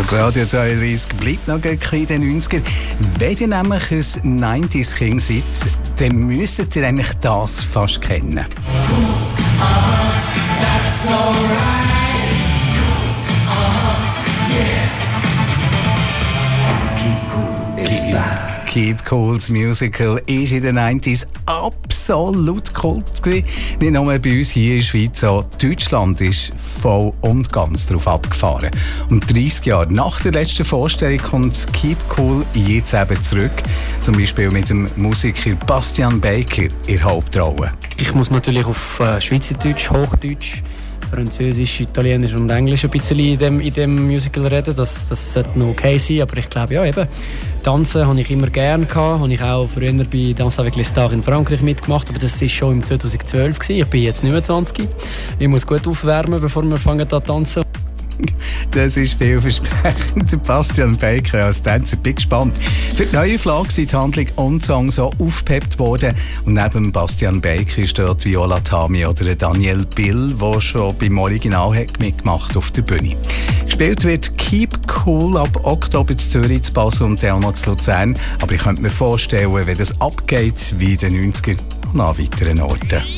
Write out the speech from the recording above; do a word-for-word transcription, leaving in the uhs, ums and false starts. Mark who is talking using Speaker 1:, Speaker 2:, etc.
Speaker 1: Radio zweiunddreißig bleibt noch ein bisschen in den neunziger. Wenn ihr nämlich ein neunziger-King seid, dann müsstet ihr eigentlich das fast kennen.
Speaker 2: Uh, that's alright. Uh, yeah. Keep cool is back.
Speaker 1: Keep Cool, das Musical, ist in den neunziger absolut Kult gewesen. Nicht nur bei uns hier in der Schweiz, auch Deutschland ist voll und ganz darauf abgefahren. Und dreissig Jahre nach der letzten Vorstellung kommt Keep Cool jetzt eben zurück. Zum Beispiel mit dem Musiker Bastian Baker in der Hauptrolle.
Speaker 3: Ich muss natürlich auf äh, Schweizerdeutsch, Hochdeutsch, Französisch, Italienisch und Englisch ein bisschen in dem, in dem Musical reden. Das, das sollte noch okay sein, aber ich glaube, ja, eben, Tanzen habe ich immer gerne gehabt. Habe ich auch früher bei Danse avec les Stars in Frankreich mitgemacht, aber das war schon im zweitausendzwölf gewesen. Ich bin jetzt nicht mehr zwanzig. Ich muss gut aufwärmen, bevor wir anfangen an tanzen.
Speaker 1: Das ist vielversprechend. Bastian Baker als Tänzer, bin gespannt. Für die neue Auflage sind die Handlung und Song so aufgepeppt worden. Und neben Bastian Baker steht Viola Tami oder Daniel Bill, der schon beim Original hat mitgemacht auf der Bühne. Gespielt wird Keep Cool ab Oktober in Zürich, in Basel und Elmo in Luzern. Aber ich könnte mir vorstellen, wenn das abgeht wie in den neunziger an weiteren Orten.